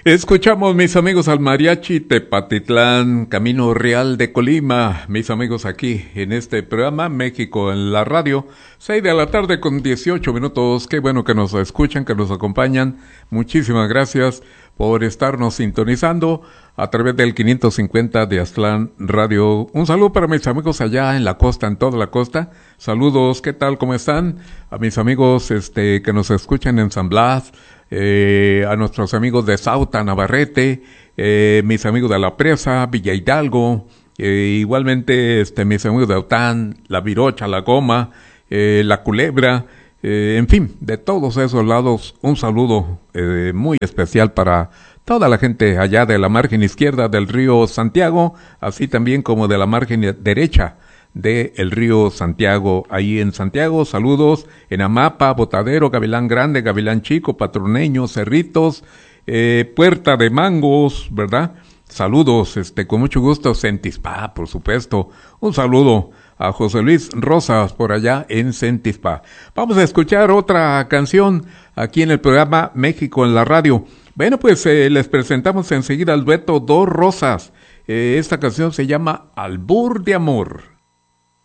Escuchamos, mis amigos, al Mariachi Tepatitlán, Camino Real de Colima, mis amigos, aquí en este programa México en la radio, 6 de la tarde con 18 minutos. Qué bueno que nos escuchan, que nos acompañan. Muchísimas gracias por estarnos sintonizando a través del 550 de Aztlán Radio. Un saludo para mis amigos allá en la costa, en toda la costa. Saludos, ¿qué tal? ¿Cómo están? A mis amigos que nos escuchan en San Blas, a nuestros amigos de Sauta, Navarrete, mis amigos de La Presa, Villa Hidalgo, igualmente mis amigos de Aután, La Virocha, La Goma, La Culebra, en fin, de todos esos lados, un saludo muy especial para toda la gente allá de la margen izquierda del río Santiago, así también como de la margen derecha del río Santiago. Ahí en Santiago, saludos en Amapa, Botadero, Gavilán Grande, Gavilán Chico, Patroneño, Cerritos, Puerta de Mangos, ¿verdad? Saludos, con mucho gusto, Centispa, por supuesto. Un saludo a José Luis Rosas por allá en Centispa. Vamos a escuchar otra canción aquí en el programa México en la radio. Bueno, pues les presentamos enseguida al dueto Dos Rosas. Esta canción se llama Albur de Amor.